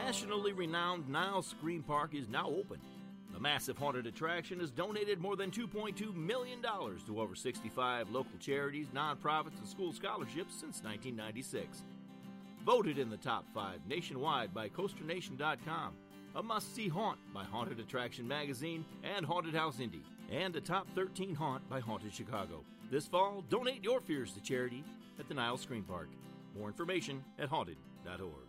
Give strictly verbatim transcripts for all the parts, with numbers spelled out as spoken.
nationally renowned Niles Scream Park is now open. The massive haunted attraction has donated more than two point two million dollars to over sixty-five local charities, nonprofits, and school scholarships since nineteen ninety-six. Voted in the top five nationwide by Coaster Nation dot com, a must-see haunt by Haunted Attraction Magazine and Haunted House Indy, and a top thirteen haunt by Haunted Chicago. This fall, donate your fears to charity at the Niles Scream Park. More information at haunted dot org.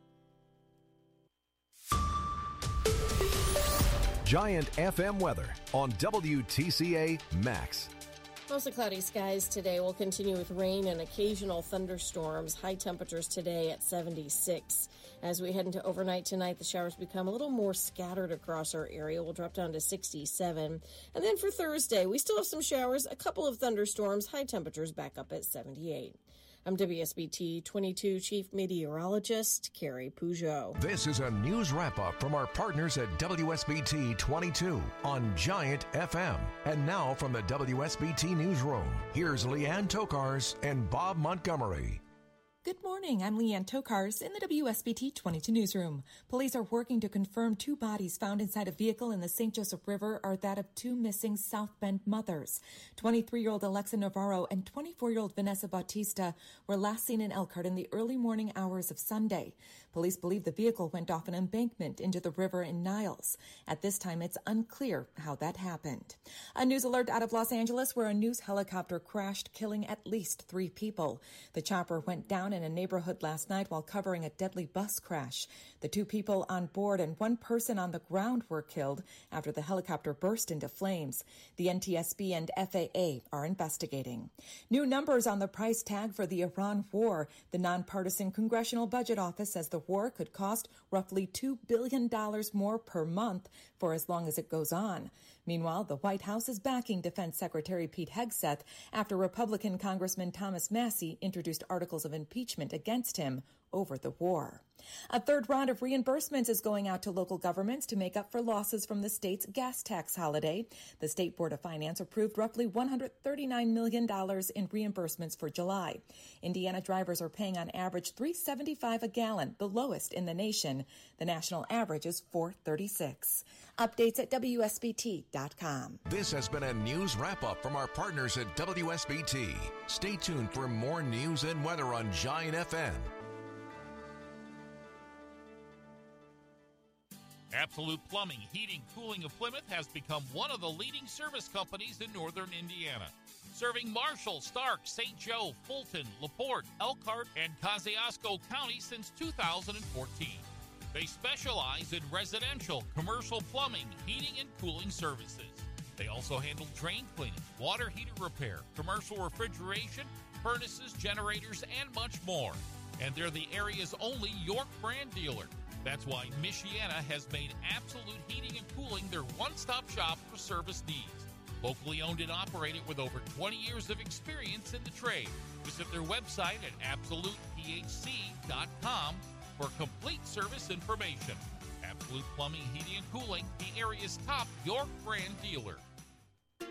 Giant F M weather on W T C A Max. Mostly cloudy skies today. Will continue with rain and occasional thunderstorms. High temperatures today at seventy-six. As we head into overnight tonight, the showers become a little more scattered across our area. We'll drop down to sixty-seven. And then for Thursday, we still have some showers, a couple of thunderstorms, high temperatures back up at seventy-eight. I'm W S B T twenty-two Chief Meteorologist Carrie Peugeot. This is a news wrap-up from our partners at W S B T twenty-two on Giant F M. And now from the W S B T Newsroom, here's Leanne Tokars and Bob Montgomery. Good morning. I'm Leanne Tokars in the W S B T twenty-two newsroom. Police are working to confirm two bodies found inside a vehicle in the Saint Joseph River are that of two missing South Bend mothers. twenty-three-year-old Alexa Navarro and twenty-four-year-old Vanessa Bautista were last seen in Elkhart in the early morning hours of Sunday. Police believe the vehicle went off an embankment into the river in Niles. At this time, it's unclear how that happened. A news alert out of Los Angeles where a news helicopter crashed, killing at least three people. The chopper went down in a neighborhood last night while covering a deadly bus crash. The two people on board and one person on the ground were killed after the helicopter burst into flames. The N T S B and F A A are investigating. New numbers on the price tag for the Iran war. The nonpartisan Congressional Budget Office says the war could cost roughly two billion dollars more per month for as long as it goes on. Meanwhile, the White House is backing Defense Secretary Pete Hegseth after Republican Congressman Thomas Massie introduced articles of impeachment against him over the war. A third round of reimbursements is going out to local governments to make up for losses from the state's gas tax holiday. The State Board of Finance approved roughly one hundred thirty-nine million dollars in reimbursements for July. Indiana drivers are paying on average three dollars and seventy-five cents a gallon, the lowest in the nation. The national average is four dollars and thirty-six cents. Updates at W S B T dot com. This has been a news wrap-up from our partners at W S B T. Stay tuned for more news and weather on Giant F M. Absolute Plumbing, Heating, Cooling of Plymouth has become one of the leading service companies in northern Indiana. Serving Marshall, Stark, Saint Joe, Fulton, LaPorte, Elkhart, and Kosciuszko County since two thousand fourteen. They specialize in residential, commercial plumbing, heating, and cooling services. They also handle drain cleaning, water heater repair, commercial refrigeration, furnaces, generators, and much more. And they're the area's only York brand dealer. That's why Michiana has made Absolute Heating and Cooling their one-stop shop for service needs. Locally owned and operated with over twenty years of experience in the trade. Visit their website at absolute p h c dot com for complete service information. Absolute Plumbing, Heating, and Cooling, the area's top York brand dealer.